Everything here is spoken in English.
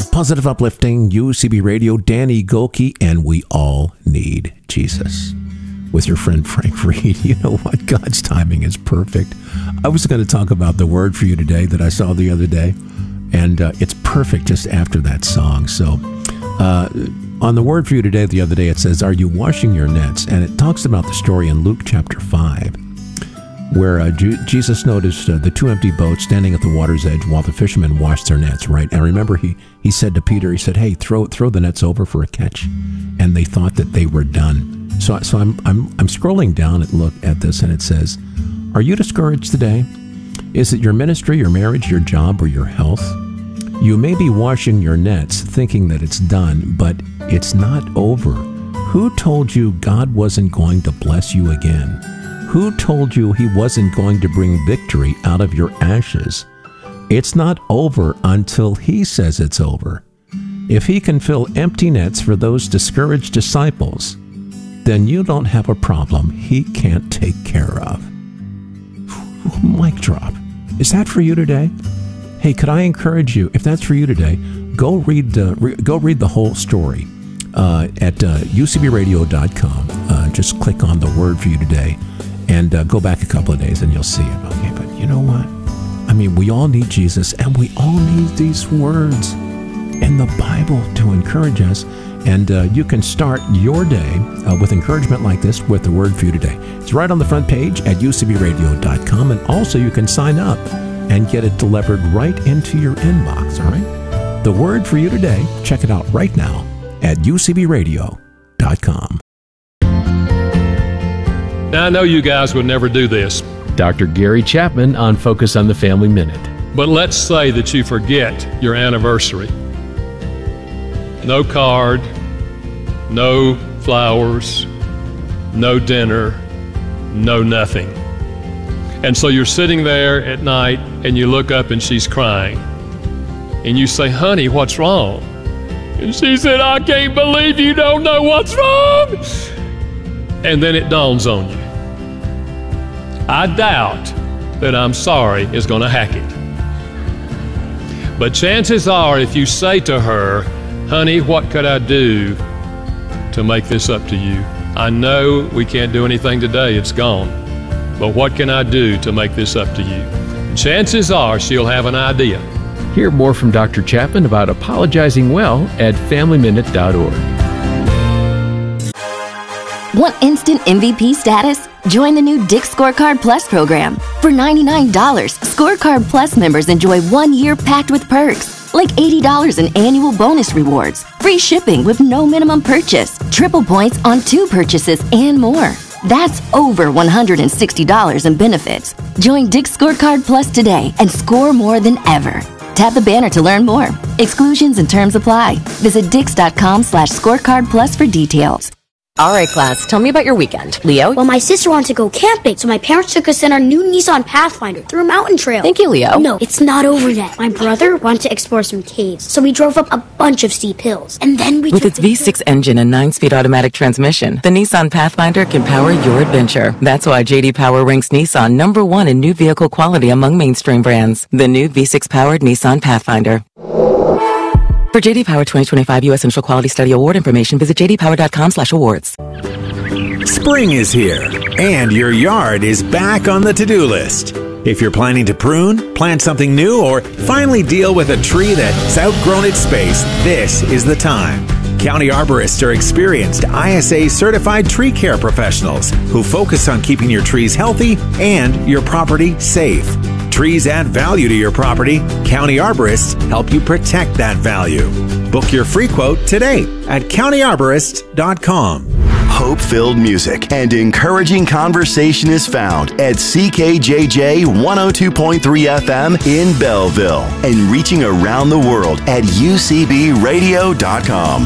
Positive Uplifting, UCB Radio, Danny Gokey, and we all need Jesus. With your friend Frank Reed. You know what? God's timing is perfect. I was going to talk about the word for you today that I saw the other day, and it's perfect just after that song. So on the word for you today, the other day, it says, are you washing your nets? And it talks about the story in Luke chapter 5, where Jesus noticed the two empty boats standing at the water's edge while the fishermen washed their nets, right? And remember, he said to Peter, he said, hey, throw the nets over for a catch. And they thought that they were done. So I'm scrolling down and look at this, and it says, are you discouraged today? Is it your ministry, your marriage, your job, or your health? You may be washing your nets thinking that it's done, but it's not over. Who told you God wasn't going to bless you again? Who told you he wasn't going to bring victory out of your ashes? It's not over until he says it's over. If he can fill empty nets for those discouraged disciples, then you don't have a problem he can't take care of. Mic drop. Is that for you today? Hey, could I encourage you, if that's for you today, go read the whole story at ucbradio.com. Just click on the word for you today and go back a couple of days and you'll see it. Okay, but you know what? I mean, we all need Jesus, and we all need these words in the Bible to encourage us. And you can start your day with encouragement like this with the word for you today. It's right on the front page at ucbradio.com. And also you can sign up and get it delivered right into your inbox, all right? The word for you today, check it out right now at ucbradio.com. Now, I know you guys would never do this. Dr. Gary Chapman on Focus on the Family Minute. But let's say that you forget your anniversary. No card, no flowers, no dinner, no nothing. And so you're sitting there at night and you look up and she's crying. And you say, honey, what's wrong? And she said, I can't believe you don't know what's wrong. And then it dawns on you. I doubt that I'm sorry is going to hack it. But chances are, if you say to her, honey, what could I do to make this up to you? I know we can't do anything today, it's gone. But what can I do to make this up to you? Chances are she'll have an idea. Hear more from Dr. Chapman about apologizing well at FamilyMinute.org. Want instant MVP status? Join the new Dick's Scorecard Plus program. For $99, Scorecard Plus members enjoy 1 year packed with perks, like $80 in annual bonus rewards, free shipping with no minimum purchase, triple points on 2 purchases, and more. That's over $160 in benefits. Join Dick's Scorecard Plus today and score more than ever. Tap the banner to learn more. Exclusions and terms apply. Visit dix.com/scorecard plus for details. All right, class, tell me about your weekend. Leo? Well, my sister wanted to go camping, so my parents took us in our new Nissan Pathfinder through a mountain trail. Thank you, Leo. No, it's not over yet. My brother wanted to explore some caves, so we drove up a bunch of steep hills. And then we With its V6 engine and 9-speed automatic transmission, the Nissan Pathfinder can power your adventure. That's why J.D. Power ranks Nissan #1 in new vehicle quality among mainstream brands. The new V6-powered Nissan Pathfinder. For J.D. Power 2025 U.S. Initial Quality Study Award information, visit jdpower.com/awards. Spring is here, and your yard is back on the to-do list. If you're planning to prune, plant something new, or finally deal with a tree that's outgrown its space, this is the time. County arborists are experienced ISA-certified tree care professionals who focus on keeping your trees healthy and your property safe. Trees add value to your property. County arborists help you protect that value. Book your free quote today at countyarborist.com. Hope-filled music and encouraging conversation is found at CKJJ 102.3 FM in Belleville and reaching around the world at ucbradio.com.